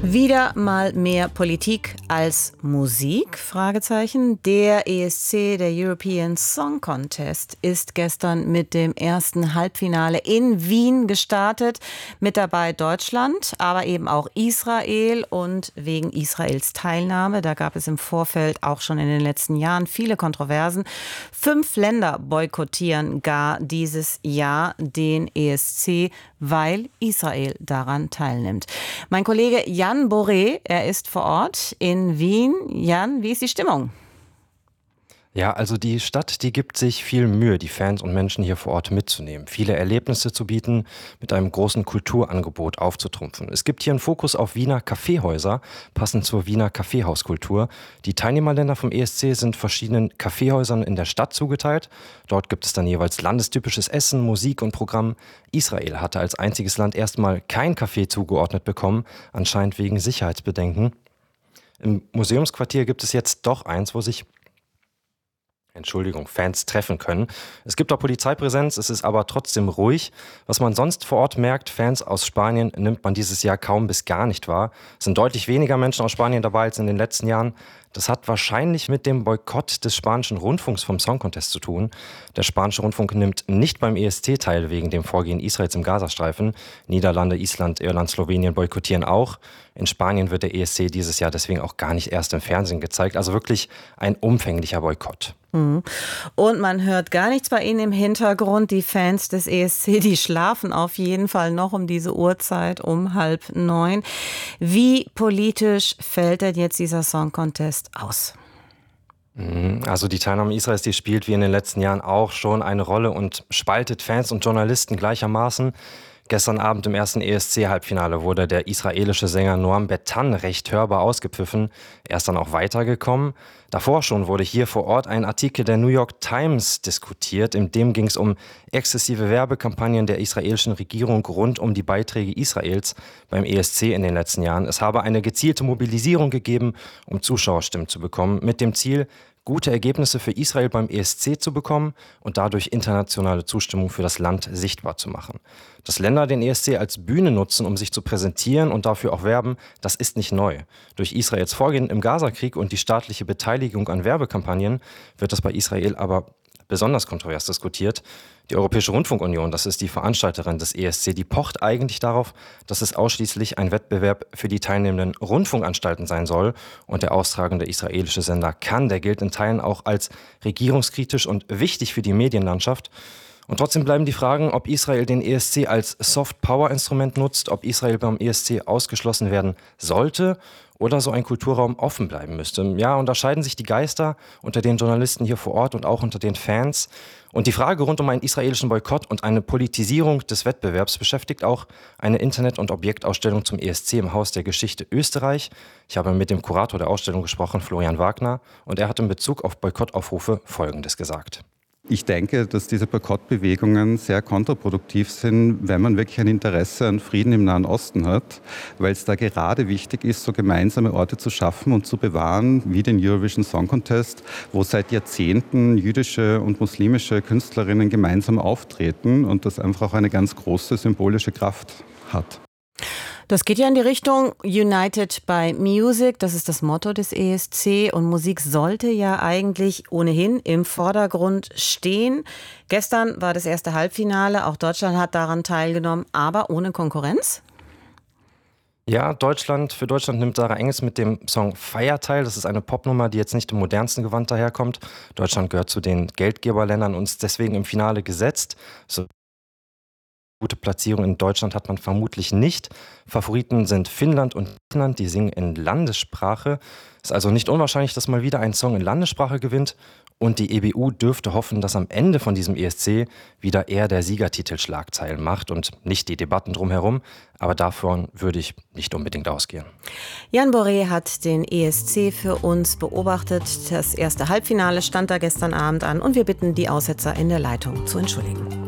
Wieder mal mehr Politik als Musik? Fragezeichen. Der ESC, der European Song Contest, ist gestern mit dem ersten Halbfinale in Wien gestartet. Mit dabei Deutschland, aber eben auch Israel. Und wegen Israels Teilnahme, da gab es im Vorfeld auch schon in den letzten Jahren viele Kontroversen. 5 Länder boykottieren gar dieses Jahr den ESC, weil Israel daran teilnimmt. Mein Kollege Jan Boré, er ist vor Ort in Wien. Jan, wie ist die Stimmung? Ja, also die Stadt, die gibt sich viel Mühe, die Fans und Menschen hier vor Ort mitzunehmen, viele Erlebnisse zu bieten, mit einem großen Kulturangebot aufzutrumpfen. Es gibt hier einen Fokus auf Wiener Kaffeehäuser, passend zur Wiener Kaffeehauskultur. Die Teilnehmerländer vom ESC sind verschiedenen Kaffeehäusern in der Stadt zugeteilt. Dort gibt es dann jeweils landestypisches Essen, Musik und Programm. Israel hatte als einziges Land erstmal kein Kaffee zugeordnet bekommen, anscheinend wegen Sicherheitsbedenken. Im Museumsquartier gibt es jetzt doch eins, wo sich Fans treffen können. Es gibt auch Polizeipräsenz, es ist aber trotzdem ruhig. Was man sonst vor Ort merkt, Fans aus Spanien nimmt man dieses Jahr kaum bis gar nicht wahr. Es sind deutlich weniger Menschen aus Spanien dabei als in den letzten Jahren. Das hat wahrscheinlich mit dem Boykott des spanischen Rundfunks vom Song Contest zu tun. Der spanische Rundfunk nimmt nicht beim ESC teil wegen dem Vorgehen Israels im Gazastreifen. Niederlande, Island, Irland, Slowenien boykottieren auch. In Spanien wird der ESC dieses Jahr deswegen auch gar nicht erst im Fernsehen gezeigt. Also wirklich ein umfänglicher Boykott. Und man hört gar nichts bei Ihnen im Hintergrund. Die Fans des ESC, die schlafen auf jeden Fall noch um diese Uhrzeit, um 8:30. Wie politisch fällt denn jetzt dieser Song Contest aus? Also die Teilnahme Israels, die spielt wie in den letzten Jahren auch schon eine Rolle und spaltet Fans und Journalisten gleichermaßen. Gestern Abend im ersten ESC-Halbfinale wurde der israelische Sänger Noam Betan recht hörbar ausgepfiffen. Er ist dann auch weitergekommen. Davor schon wurde hier vor Ort ein Artikel der New York Times diskutiert. In dem ging es um exzessive Werbekampagnen der israelischen Regierung rund um die Beiträge Israels beim ESC in den letzten Jahren. Es habe eine gezielte Mobilisierung gegeben, um Zuschauerstimmen zu bekommen, mit dem Ziel, gute Ergebnisse für Israel beim ESC zu bekommen und dadurch internationale Zustimmung für das Land sichtbar zu machen. Dass Länder den ESC als Bühne nutzen, um sich zu präsentieren und dafür auch werben, das ist nicht neu. Durch Israels Vorgehen im Gazakrieg und die staatliche Beteiligung an Werbekampagnen wird das bei Israel aber besonders kontrovers diskutiert. Die Europäische Rundfunkunion, das ist die Veranstalterin des ESC, die pocht eigentlich darauf, dass es ausschließlich ein Wettbewerb für die teilnehmenden Rundfunkanstalten sein soll. Und der austragende israelische Sender Kan, der gilt in Teilen auch als regierungskritisch und wichtig für die Medienlandschaft. Und trotzdem bleiben die Fragen, ob Israel den ESC als Soft-Power-Instrument nutzt, ob Israel beim ESC ausgeschlossen werden sollte oder so ein Kulturraum offen bleiben müsste. Ja, unterscheiden sich die Geister unter den Journalisten hier vor Ort und auch unter den Fans. Und die Frage rund um einen israelischen Boykott und eine Politisierung des Wettbewerbs beschäftigt auch eine Internet- und Objektausstellung zum ESC im Haus der Geschichte Österreich. Ich habe mit dem Kurator der Ausstellung gesprochen, Florian Wagner, und er hat in Bezug auf Boykottaufrufe Folgendes gesagt. Ich denke, dass diese Boykottbewegungen sehr kontraproduktiv sind, wenn man wirklich ein Interesse an Frieden im Nahen Osten hat, weil es da gerade wichtig ist, so gemeinsame Orte zu schaffen und zu bewahren, wie den Eurovision Song Contest, wo seit Jahrzehnten jüdische und muslimische Künstlerinnen gemeinsam auftreten und das einfach auch eine ganz große symbolische Kraft hat. Das geht ja in die Richtung United by Music, das ist das Motto des ESC, und Musik sollte ja eigentlich ohnehin im Vordergrund stehen. Gestern war das erste Halbfinale, auch Deutschland hat daran teilgenommen, aber ohne Konkurrenz? Ja, für Deutschland nimmt Sarah Engels mit dem Song Fire teil. Das ist eine Popnummer, die jetzt nicht im modernsten Gewand daherkommt. Deutschland gehört zu den Geldgeberländern und ist deswegen im Finale gesetzt. So gute Platzierung in Deutschland hat man vermutlich nicht. Favoriten sind Finnland und Island, die singen in Landessprache. Es ist also nicht unwahrscheinlich, dass mal wieder ein Song in Landessprache gewinnt. Und die EBU dürfte hoffen, dass am Ende von diesem ESC wieder eher der Siegertitel Schlagzeilen macht und nicht die Debatten drumherum. Aber davon würde ich nicht unbedingt ausgehen. Jan Boré hat den ESC für uns beobachtet. Das erste Halbfinale stand da gestern Abend an und wir bitten die Aussetzer in der Leitung zu entschuldigen.